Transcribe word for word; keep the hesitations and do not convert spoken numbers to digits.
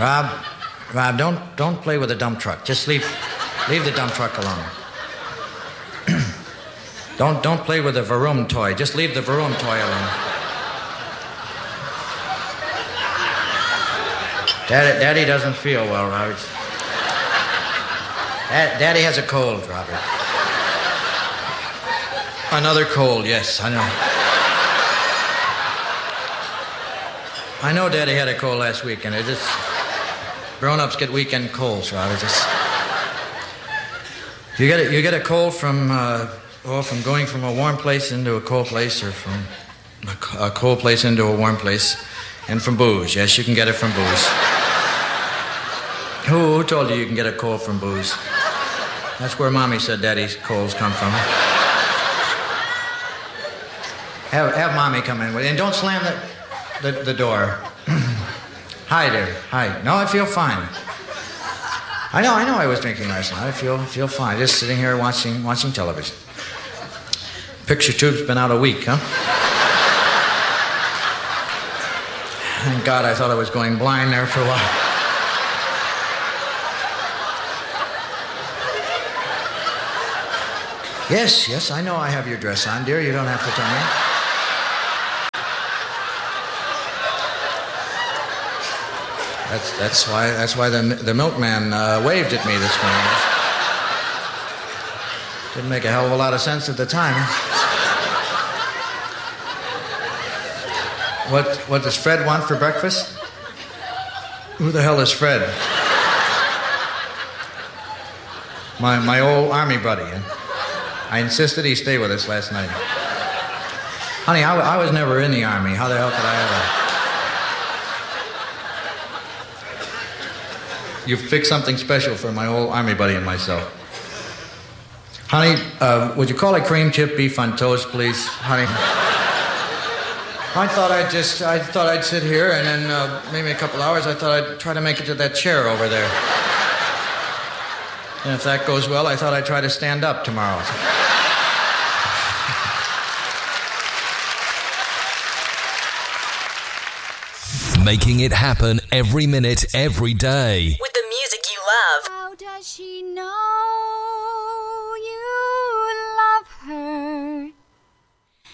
Rob, Rob, don't don't play with the dump truck. Just leave leave the dump truck alone. don't don't play with the Vroom toy. Just leave the Vroom toy alone. Daddy, Daddy doesn't feel well, Robert. Dad, Daddy has a cold, Robert. Another cold, yes, I know. I know Daddy had a cold last week, and it just... Grown-ups get weekend colds, Robert. Just... You get a, you get a cold from, uh, oh, from going from a warm place into a cold place, or from a, a cold place into a warm place, and from booze. Yes, you can get it from booze. Who, who told you you can get a cold from booze? That's where Mommy said Daddy's colds come from. Have, have Mommy come in with you. And don't slam the, the, the door. Hi there. Hi. No, I feel fine. I know, I know I was drinking last night. I feel feel fine. Just sitting here watching watching television. Picture tube's been out a week, huh? Thank God, I thought I was going blind there for a while. Yes, yes, I know I have your dress on, dear. You don't have to tell me. That's that's why that's why the the milkman uh, waved at me this morning. Didn't make a hell of a lot of sense at the time. What what does Fred want for breakfast? Who the hell is Fred? My my old army buddy. Eh? I insisted he stay with us last night. Honey, I, I was never in the army. How the hell could I ever? You fixed something special for my old army buddy and myself. Honey, uh, would you call it cream chip beef on toast, please? Honey. I thought I'd just, I thought I'd sit here and then uh, maybe a couple hours, I thought I'd try to make it to that chair over there. And if that goes well, I thought I'd try to stand up tomorrow. Making it happen every minute, every day. With the music you love. How does she know?